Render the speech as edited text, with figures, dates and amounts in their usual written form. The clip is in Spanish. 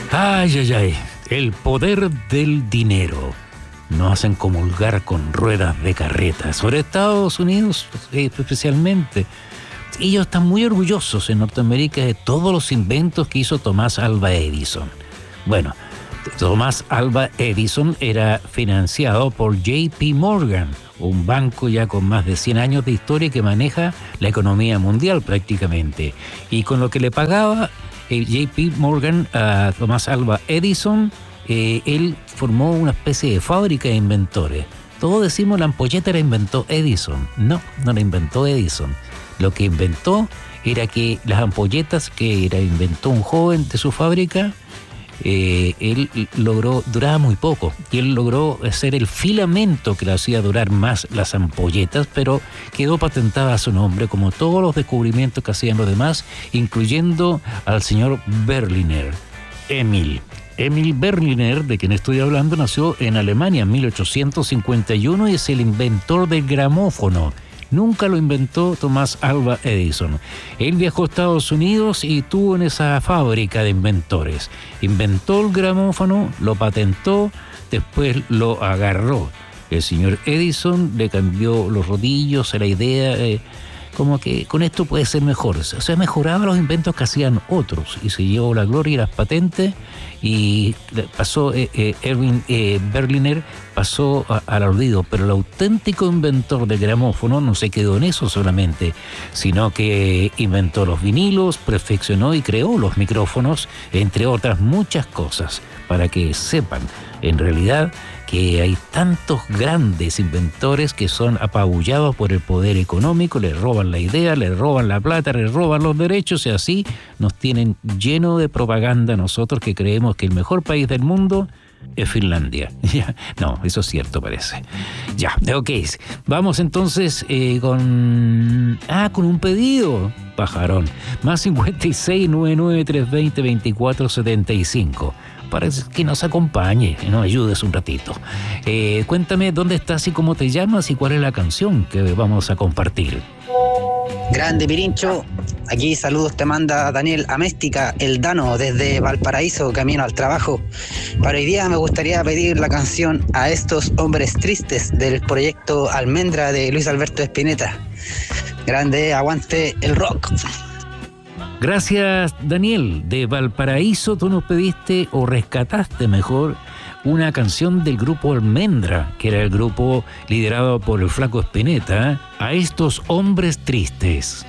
Ay, ay, ay. El poder del dinero. Nos hacen comulgar con ruedas de carreta. Sobre Estados Unidos, especialmente. Ellos están muy orgullosos en Norteamérica de todos los inventos que hizo Tomás Alva Edison. Bueno, Tomás Alva Edison era financiado por JP Morgan, un banco ya con más de 100 años de historia que maneja la economía mundial prácticamente. Y con lo que le pagaba JP Morgan a Tomás Alva Edison, él formó una especie de fábrica de inventores. Todos decimos la ampolleta la inventó Edison. No, no la inventó Edison. Lo que inventó era que las ampolletas que inventó un joven de su fábrica, él logró, duraba muy poco, y él logró hacer el filamento que le hacía durar más las ampolletas, pero quedó patentada a su nombre, como todos los descubrimientos que hacían los demás, incluyendo al señor Berliner. Emil Berliner, de quien estoy hablando, nació en Alemania en 1851 y es el inventor del gramófono. Nunca lo inventó Tomás Alva Edison. Él viajó a Estados Unidos y estuvo en esa fábrica de inventores. Inventó el gramófono, lo patentó, después lo agarró. El señor Edison le cambió los rodillos a la idea, como que con esto puede ser mejor. O sea, mejoraba los inventos que hacían otros y se llevó la gloria y las patentes, y pasó Erwin Berliner pasó al olvido, pero el auténtico inventor del gramófono no se quedó en eso solamente, sino que inventó los vinilos, perfeccionó y creó los micrófonos, entre otras muchas cosas, para que sepan en realidad que hay tantos grandes inventores que son apabullados por el poder económico, les roban la idea, les roban la plata, les roban los derechos, y así nos tienen lleno de propaganda nosotros que creemos que el mejor país del mundo es Finlandia. No, eso es cierto, parece. Ya, ok. Vamos entonces con un pedido, pajarón. Más 56 99 320 2475. Para que nos acompañe y nos ayudes un ratito. Cuéntame dónde estás y cómo te llamas y cuál es la canción que vamos a compartir. Grande Pirincho, aquí saludos te manda Daniel Améstica, el Dano, desde Valparaíso, camino al trabajo. Para hoy día me gustaría pedir la canción A estos hombres tristes del proyecto Almendra de Luis Alberto Spinetta. Grande, aguante el rock. Gracias, Daniel. De Valparaíso tú nos pediste, o rescataste mejor, una canción del grupo Almendra, que era el grupo liderado por el Flaco Spinetta, A estos hombres tristes.